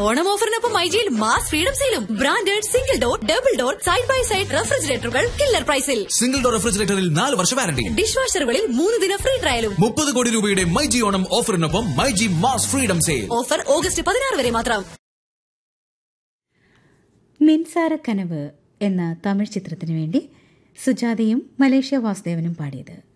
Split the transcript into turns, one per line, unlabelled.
ഓണം ഓഫറിനൊപ്പം മൈജിയിൽ mass freedom സെയിലും. Branded single door, double door, side by side റെഫ്രിജറേറ്ററുകൾ killer പ്രൈസിൽ.
Single door റെഫ്രിജറേറ്ററിൽ 4 വർഷ warranty.
Dish വാഷറുകളിൽ 3 ദിന free ട്രയലും.
30 കോടി രൂപയുടെ myG Onam ഓഫറിനൊപ്പം myG mass freedom sale.
Offer August 16 വരെ മാത്രം.
മിൻസാര കനവ് എന്ന തമിഴ് ചിത്രത്തിനു വേണ്ടി സുജാതയും മലേഷ്യ വാസുദേവനും പാടിയത്.